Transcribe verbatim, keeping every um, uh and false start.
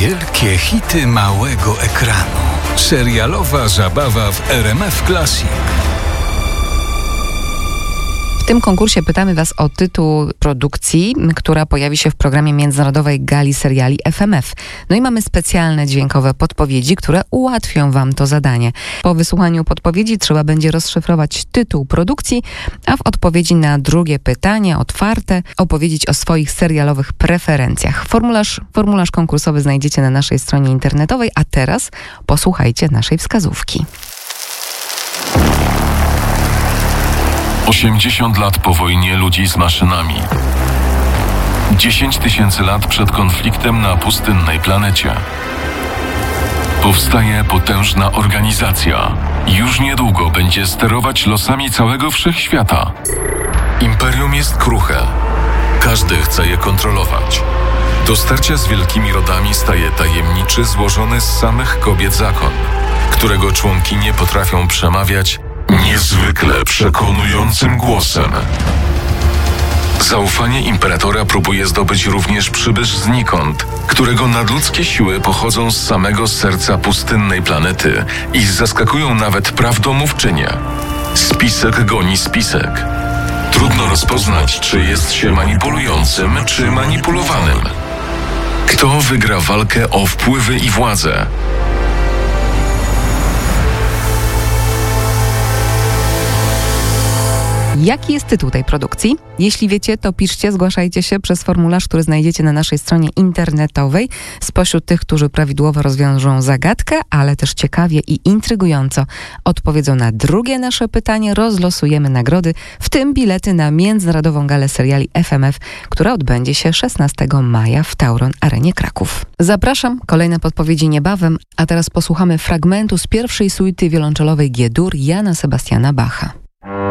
Wielkie hity małego ekranu. Serialowa zabawa w R M F Classic. W tym konkursie pytamy Was o tytuł produkcji, która pojawi się w programie międzynarodowej gali seriali F M F. No i mamy specjalne dźwiękowe podpowiedzi, które ułatwią Wam to zadanie. Po wysłuchaniu podpowiedzi trzeba będzie rozszyfrować tytuł produkcji, a w odpowiedzi na drugie pytanie, otwarte, opowiedzieć o swoich serialowych preferencjach. Formularz, formularz konkursowy znajdziecie na naszej stronie internetowej, a teraz posłuchajcie naszej wskazówki. osiemdziesiąt lat po wojnie ludzi z maszynami. dziesięć tysięcy lat przed konfliktem na pustynnej planecie. Powstaje potężna organizacja. Już niedługo będzie sterować losami całego wszechświata. Imperium jest kruche. Każdy chce je kontrolować. Do starcia z wielkimi rodami staje tajemniczy, złożony z samych kobiet zakon, którego członkinie potrafią przemawiać niezwykle przekonującym głosem. Zaufanie imperatora próbuje zdobyć również przybysz znikąd, którego nadludzkie siły pochodzą z samego serca pustynnej planety i zaskakują nawet prawdomówczynię. Spisek goni spisek. Trudno rozpoznać, czy jest się manipulującym, czy manipulowanym. Kto wygra walkę o wpływy i władzę? Jaki jest tytuł tej produkcji? Jeśli wiecie, to piszcie, zgłaszajcie się przez formularz, który znajdziecie na naszej stronie internetowej. Spośród tych, którzy prawidłowo rozwiążą zagadkę, ale też ciekawie i intrygująco odpowiedzą na drugie nasze pytanie, rozlosujemy nagrody, w tym bilety na Międzynarodową Galę Seriali F M F, która odbędzie się szesnastego maja w Tauron Arenie Kraków. Zapraszam, kolejne podpowiedzi niebawem, a teraz posłuchamy fragmentu z pierwszej suity wiolonczelowej G-dur Jana Sebastiana Bacha.